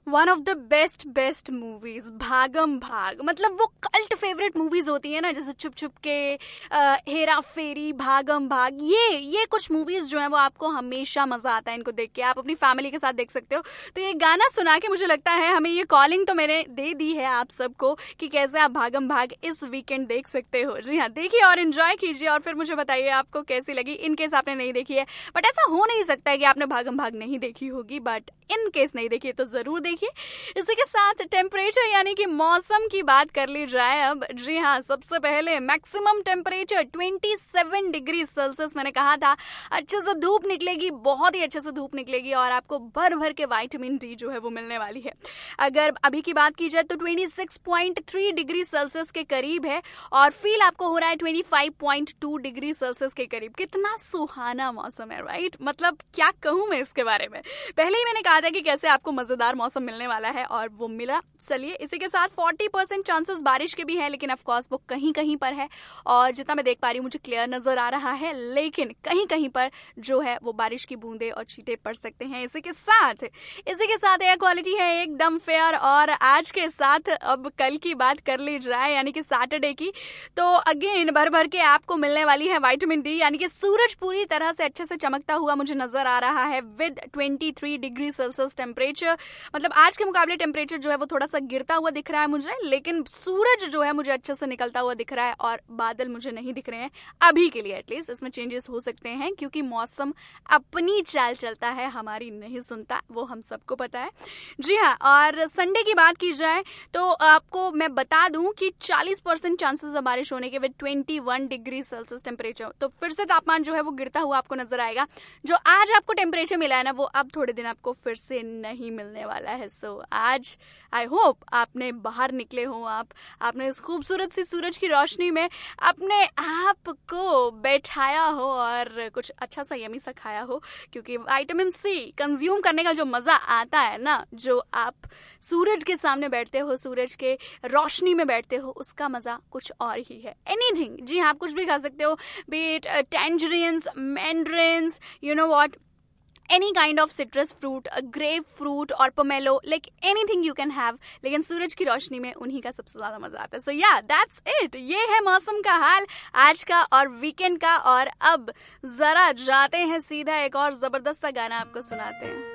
One of the best movies भागम भाग, मतलब वो कल्ट फेवरेट मूवीज होती है ना, जैसे चुप चुप के, हेरा फेरी, भागम भाग, ये कुछ मूवीज जो है वो आपको हमेशा मजा आता है इनको देख के। आप अपनी फैमिली के साथ देख सकते हो। तो ये गाना सुना के मुझे लगता है हमें ये कॉलिंग तो मैंने दे दी है आप सबको कि कैसे आप भागम भाग इस वीकेंड देख सकते हो। जी हाँ, देखिए और एंजॉय कीजिए और फिर मुझे बताइए आपको कैसी लगी। इन केस आपने नहीं देखी है, बट ऐसा हो नहीं सकता है कि आपने भागम भाग नहीं देखी होगी, बट इन केस नहीं देखी तो जरूर देखिए। इसी के साथ टेम्परेचर यानी कि मौसम की बात कर ली जाए अब। जी हाँ, सबसे पहले मैक्सिमम टेम्परेचर 27 डिग्री सेल्सियस। मैंने कहा था अच्छे से धूप निकलेगी, बहुत ही अच्छे से धूप निकलेगी और आपको भर भर के विटामिन डी जो है वो मिलने वाली है। अगर अभी की बात की जाए तो 26.3 डिग्री सेल्सियस के करीब है और फील आपको हो रहा है 25.2 डिग्री सेल्सियस के करीब। कितना सुहाना मौसम है, राइट? मतलब क्या कहूं मैं इसके बारे में। पहले ही मैंने कहा था कि कैसे आपको मजेदार मौसम मिलने वाला है और वो मिला। चलिए, इसी के साथ 40% चांसेस बारिश के भी है, लेकिन ऑफ कोर्स वो कहीं कहीं पर है और जितना मैं देख पा रही हूँ मुझे क्लियर नजर आ रहा है, लेकिन कहीं कहीं पर जो है वो बारिश की बूंदे और छींटे पड़ सकते हैं। इसी के साथ एयर क्वालिटी है एकदम फेयर। और आज के साथ अब कल की बात कर ली जाए यानी कि सैटरडे की, तो अगेन भर भर के आपको मिलने वाली है विटामिन डी, यानी कि सूरज पूरी तरह से अच्छे से चमकता हुआ मुझे नजर आ रहा है विद 23 डिग्री सेल्सियस टेम्परेचर। मतलब आज के मुकाबले टेम्परेचर जो है वो थोड़ा सा गिरता हुआ दिख रहा है मुझे, लेकिन सूरज जो है मुझे अच्छे से निकलता हुआ दिख रहा है और बादल मुझे नहीं दिख रहे हैं अभी के लिए। एटलीस्ट इसमें चेंजेस हो सकते हैं क्योंकि मौसम अपनी चाल चलता है, हमारी नहीं सुनता, वो हम सबको पता है। जी हाँ, और संडे की बात की जाए तो आपको मैं बता दूं कि 40% चांसेस है बारिश होने के विद 21 डिग्री सेल्सियस टेम्परेचर। तो फिर से तापमान जो है वो गिरता हुआ आपको नजर आएगा। जो आज आपको टेम्परेचर मिला है ना, वो अब थोड़े दिन आपको फिर से नहीं मिलने वाला है। सो आज आई होप आपने बाहर निकले हो, आपने इस खूबसूरत सी सूरज की रोशनी में अपने आप को बैठाया हो और कुछ अच्छा सा यमी सा खाया हो, क्योंकि विटामिन सी कंज्यूम करने का जो मजा आता है ना, जो आप सूरज के सामने बैठते हो, सूरज के रोशनी में बैठते हो, उसका मजा कुछ और ही है। एनीथिंग, जी हाँ, आप कुछ भी खा सकते हो, B it टैंजरीन्स, मैंड्रिन्स, you know what, any kind of citrus fruit, a grapefruit और pomelo, like anything you can have, लेकिन सूरज की रोशनी में उन्हीं का सबसे ज्यादा मजा आता है। So yeah, that's it। ये है मौसम का हाल आज का और वीकेंड का। और अब जरा जाते हैं सीधा एक और जबरदस्त सा गाना आपको सुनाते हैं।